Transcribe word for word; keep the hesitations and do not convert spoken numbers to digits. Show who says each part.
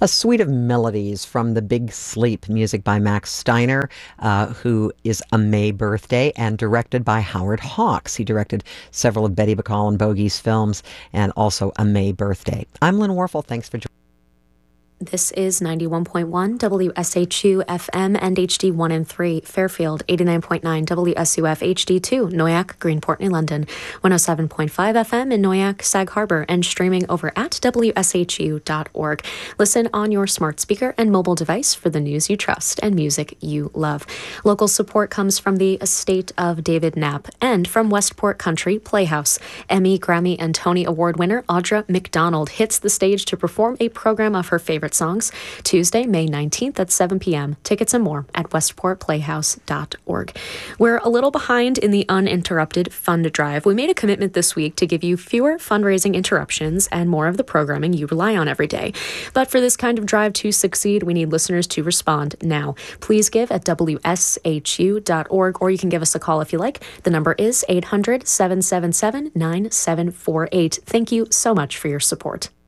Speaker 1: A suite of melodies from The Big Sleep, music by Max Steiner, uh, who is A May Birthday, and directed by Howard Hawks. He directed several of Betty Bacall and Bogey's films, and also A May Birthday. I'm Lynn Warfel. Thanks for joining.
Speaker 2: This is ninety-one point one W S H U F M and H D one and three, Fairfield, eighty-nine point nine W S U F H D two, Noyak, Greenport, New London, one oh seven point five F M in Noyak, Sag Harbor, and streaming over at W S H U dot org. Listen on your smart speaker and mobile device for the news you trust and music you love. Local support comes from the estate of David Knapp and from Westport Country Playhouse. Emmy, Grammy, and Tony Award winner Audra McDonald hits the stage to perform a program of her favorite songs Tuesday, May nineteenth at seven p.m. Tickets and more at westport playhouse dot org. We're a little behind in the uninterrupted fund drive. We made a commitment this week to give you fewer fundraising interruptions and more of the programming you rely on every day. But for this kind of drive to succeed, we need listeners to respond now. Please give at W S H U dot org, or you can give us a call if you like. The number is eight hundred, seven seven seven, nine seven four eight. Thank you so much for your support.